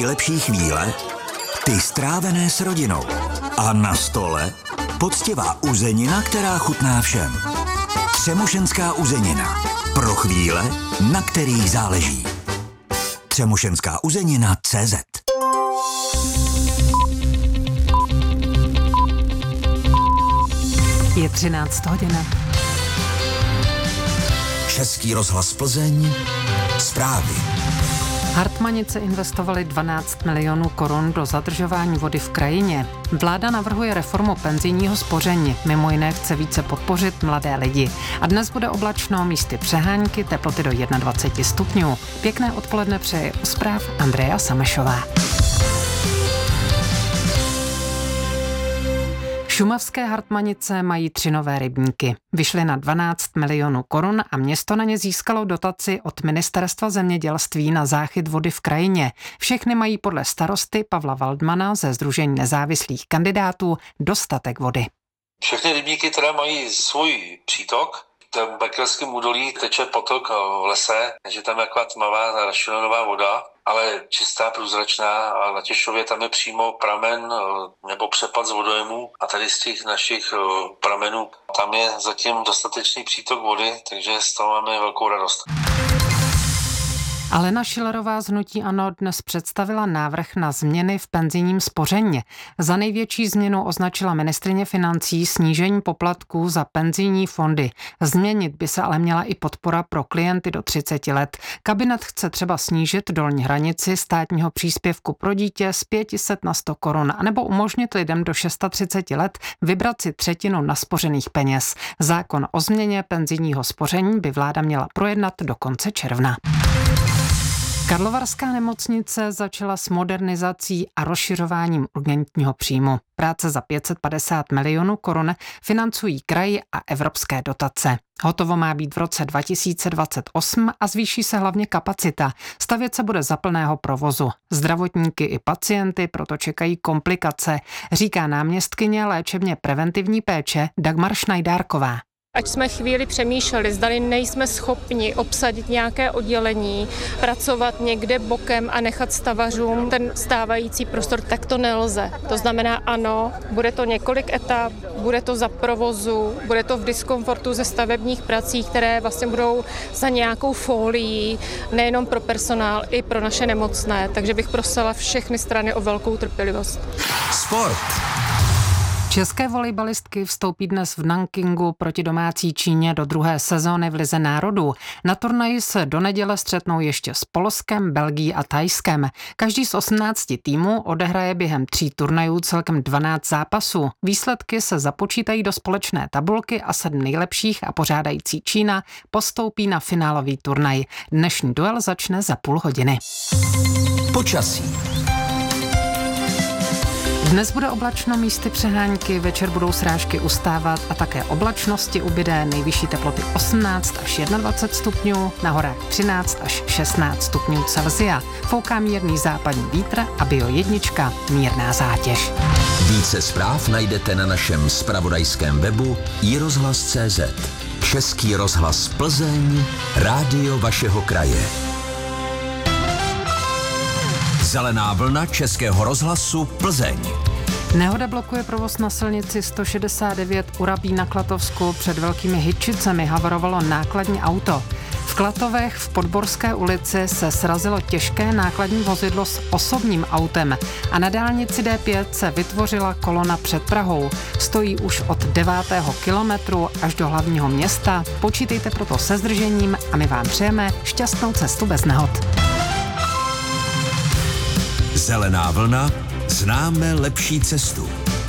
nejlepší chvíle, ty strávené s rodinou. A na stole poctivá uzenina, která chutná všem. Třemošenská uzenina. Pro chvíle, na kterých záleží. Třemošenská uzenina.cz. Je 13 hodin. Český rozhlas Plzeň. Zprávy. Hartmanice investovali 12 milionů korun do zadržování vody v krajině. Vláda navrhuje reformu penzijního spoření. Mimo jiné chce více podpořit mladé lidi. A dnes bude oblačno, místy přehánky, teploty do 21 stupňů. Pěkné odpoledne přeje u zpráv Andrea Samešová. Šumavské Hartmanice mají 3 nové rybníky. Vyšly na 12 milionů korun a město na ně získalo dotaci od Ministerstva zemědělství na záchyt vody v krajině. Všechny mají podle starosty Pavla Waldmana ze Sdružení nezávislých kandidátů dostatek vody. Všechny rybníky teda mají svůj přítok. V tom Bekelském údolí teče potok v lese, takže tam je taková tmavá rašelinová voda, ale čistá, průzračná, a na Těšově tam je přímo pramen nebo přepad z vodojemů a tady z těch našich pramenů tam je zatím dostatečný přítok vody, takže z toho máme velkou radost. Alena Schillerová z hnutí ANO dnes představila návrh na změny v penzijním spoření. Za největší změnu označila ministryně financí snížení poplatků za penzijní fondy. Změnit by se ale měla i podpora pro klienty do 30 let. Kabinet chce třeba snížit dolní hranici státního příspěvku pro dítě z 500 na 100 korun, anebo umožnit lidem do 630 let vybrat si třetinu naspořených peněz. Zákon o změně penzijního spoření by vláda měla projednat do konce června. Karlovarská nemocnice začala s modernizací a rozšiřováním urgentního příjmu. Práce za 550 milionů korun financují kraj a evropské dotace. Hotovo má být v roce 2028 a zvýší se hlavně kapacita. Stavět se bude za plného provozu. Zdravotníky i pacienty proto čekají komplikace, říká náměstkyně léčebně preventivní péče Dagmar Šnajdárková. Ať jsme chvíli přemýšleli, zdali nejsme schopni obsadit nějaké oddělení, pracovat někde bokem a nechat stavařům ten stávající prostor, tak to nelze. To znamená ano, bude to několik etap, bude to za provozu, bude to v diskomfortu ze stavebních prací, které vlastně budou za nějakou fólií, nejenom pro personál, i pro naše nemocné. Takže bych prosila všechny strany o velkou trpělivost. Sport. České volejbalistky vstoupí dnes v Nankingu proti domácí Číně do druhé sezóny v Lize národů. Na turnaji se do neděle střetnou ještě s Polskem, Belgií a Thajskem. Každý z 18 týmů odehraje během 3 turnajů celkem 12 zápasů. Výsledky se započítají do společné tabulky a 7 nejlepších a pořádající Čína postoupí na finálový turnaj. Dnešní duel začne za půl hodiny. Počasí. Dnes bude oblačno, místy přehánky, večer budou srážky ustávat a také oblačnosti ubyde, nejvyšší teploty 18 až 21 stupňů, na horách 13 až 16 stupňů Celsia. Fouká mírný západní vítr a Bio1 mírná zátěž. Více zpráv najdete na našem zpravodajském webu iRozhlas.cz. Český rozhlas Plzeň, rádio vašeho kraje. Zelená vlna Českého rozhlasu Plzeň. Nehoda blokuje provoz na silnici 169 u Rabí na Klatovsku. Před Velkými Hyčicemi havarovalo nákladní auto. V Klatovech v Podborské ulici se srazilo těžké nákladní vozidlo s osobním autem a na dálnici D5 se vytvořila kolona před Prahou. Stojí už od 9. kilometru až do hlavního města. Počítejte proto se zdržením a my vám přejeme šťastnou cestu bez nehod. Zelená vlna, známe lepší cestu.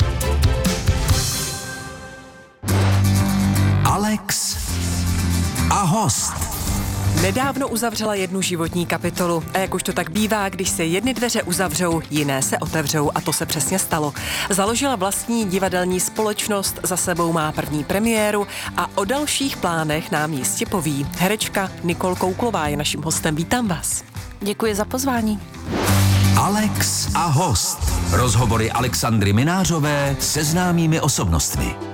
Alex a host. Nedávno uzavřela jednu životní kapitolu a jak už to tak bývá, když se jedny dveře uzavřou, jiné se otevřou a to se přesně stalo. Založila vlastní divadelní společnost, za sebou má první premiéru a o dalších plánech nám jistě poví. Herečka Nikol Kouklová je naším hostem. Vítám vás. Děkuji za pozvání. Alex a host. Rozhovory Alexandry Minářové se známými osobnostmi.